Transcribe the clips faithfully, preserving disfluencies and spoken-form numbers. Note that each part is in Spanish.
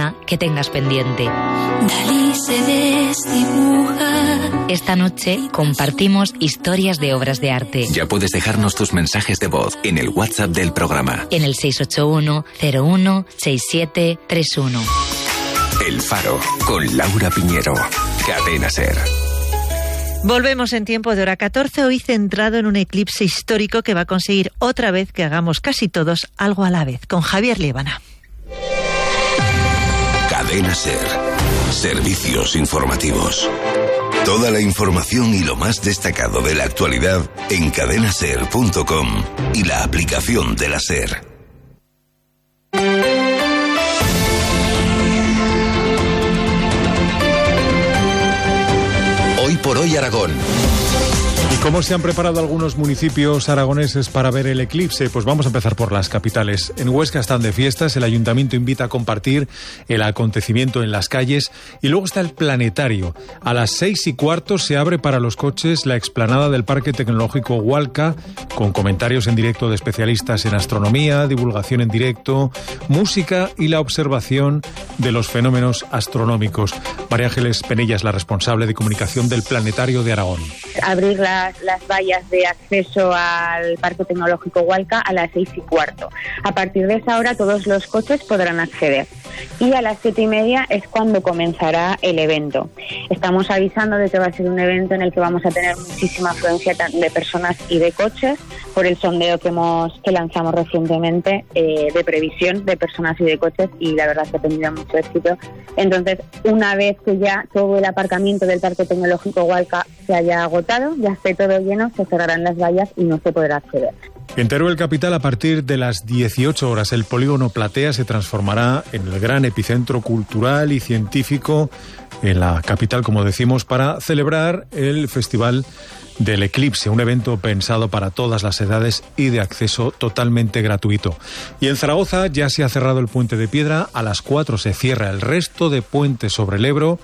alguna que tengas pendiente. Dalí se desdibuja. Esta noche compartimos historias de obras de arte. Ya puedes dejarnos tus mensajes de voz en el WhatsApp del programa. En el seis ocho uno, cero uno, seis siete tres uno. El Faro, con Laura Piñero. Cadena SER. Volvemos en tiempo de hora catorce, hoy centrado en un eclipse histórico que va a conseguir otra vez que hagamos casi todos algo a la vez, con Javier Líbana. Cadena SER. Servicios informativos. Toda la información y lo más destacado de la actualidad en cadena ser punto com y la aplicación de la SER. Hoy por hoy Aragón. ¿Y cómo se han preparado algunos municipios aragoneses para ver el eclipse? Pues vamos a empezar por las capitales. En Huesca están de fiestas, el ayuntamiento invita a compartir el acontecimiento en las calles y luego está el planetario. A las seis y cuarto se abre para los coches la explanada del Parque Tecnológico Hualca, con comentarios en directo de especialistas en astronomía, divulgación en directo, música y la observación de los fenómenos astronómicos. María Ángeles Penella es la responsable de comunicación del Planetario de Aragón. Abrir las, las vallas de acceso al Parque Tecnológico Hualca a las seis y cuarto. A partir de esa hora todos los coches podrán acceder. Y a las siete y media es cuando comenzará el evento. Estamos avisando de que va a ser un evento en el que vamos a tener muchísima afluencia de personas y de coches por el sondeo que hemos que lanzamos recientemente eh, de previsión de personas y de coches, y la verdad es que ha tenido mucho éxito. Entonces, una vez que ya todo el aparcamiento del Parque Tecnológico Hualca se haya agotado, ya esté todo lleno, se cerrarán las vallas y no se podrá acceder. En Teruel capital, a partir de las dieciocho horas, el polígono Platea se transformará en el gran epicentro cultural y científico en la capital, como decimos, para celebrar el Festival del Eclipse, un evento pensado para todas las edades y de acceso totalmente gratuito. Y en Zaragoza ya se ha cerrado el puente de piedra, a las cuatro se cierra el resto de puentes sobre el Ebro.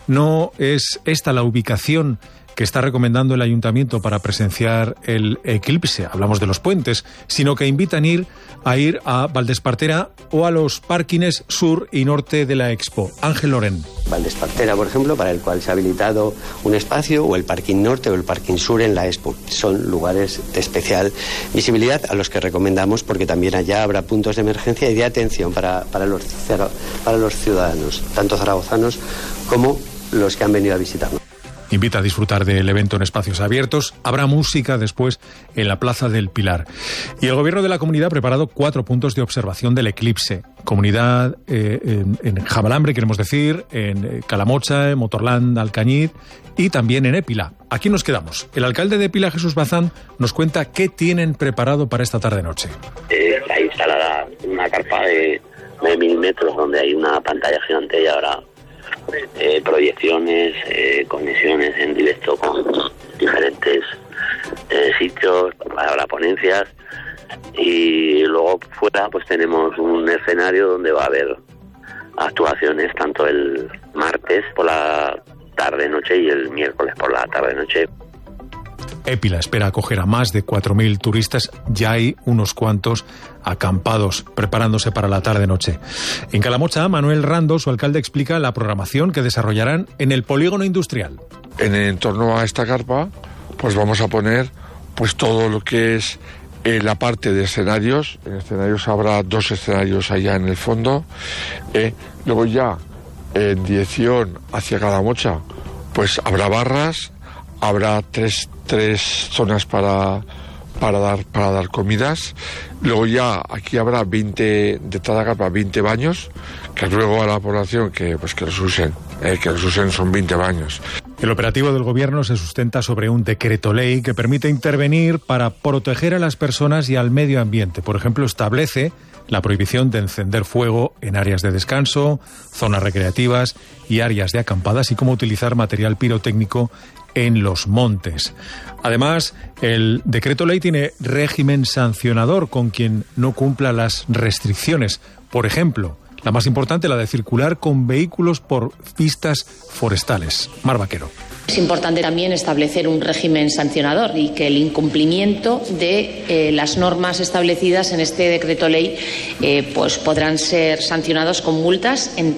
No es esta la ubicación que está recomendando el ayuntamiento para presenciar el eclipse, hablamos de los puentes, sino que invitan ir a ir a Valdespartera o a los parkings sur y norte de la Expo. Ángel Loren. Valdespartera, por ejemplo, para el cual se ha habilitado un espacio, o el parking norte o el parking sur en la Expo. Son lugares de especial visibilidad a los que recomendamos, porque también allá habrá puntos de emergencia y de atención para, para, los, para los ciudadanos, tanto zaragozanos como los que han venido a visitarnos. Invita a disfrutar del evento en espacios abiertos. Habrá música después en la Plaza del Pilar. Y el Gobierno de la Comunidad ha preparado cuatro puntos de observación del eclipse. Comunidad eh, en, en Jabalambre, queremos decir, en Calamocha, en Motorland, Alcañiz y también en Épila. Aquí nos quedamos. El alcalde de Épila, Jesús Bazán, nos cuenta qué tienen preparado para esta tarde-noche. Eh, hay instalada una carpa de nueve mil metros donde hay una pantalla gigante y ahora Eh, proyecciones, eh, conexiones en directo con diferentes eh, sitios, habrá ponencias, y luego fuera pues tenemos un escenario donde va a haber actuaciones tanto el martes por la tarde-noche y el miércoles por la tarde-noche. Épila espera acoger a más de cuatro mil turistas. Ya hay unos cuantos acampados, preparándose para la tarde-noche. En Calamocha, Manuel Rando, su alcalde, explica la programación que desarrollarán en el polígono industrial. En, en torno a esta carpa, pues vamos a poner pues todo lo que es eh, la parte de escenarios. En escenarios habrá dos escenarios allá en el fondo. Eh, luego ya, en dirección hacia Calamocha, pues habrá barras, habrá tres tres zonas para para dar para dar comidas. Luego ya aquí habrá veinte de cada carpa, veinte baños, que luego a la población que pues que los usen, eh, que los usen son veinte baños. El operativo del gobierno se sustenta sobre un decreto ley que permite intervenir para proteger a las personas y al medio ambiente. Por ejemplo, establece la prohibición de encender fuego en áreas de descanso, zonas recreativas y áreas de acampada, así como utilizar material pirotécnico en los montes. Además, el decreto ley tiene régimen sancionador con quien no cumpla las restricciones. Por ejemplo, la más importante, la de circular con vehículos por pistas forestales. Mar Vaquero. Es importante también establecer un régimen sancionador y que el incumplimiento de eh, las normas establecidas en este decreto ley eh, pues podrán ser sancionados con multas en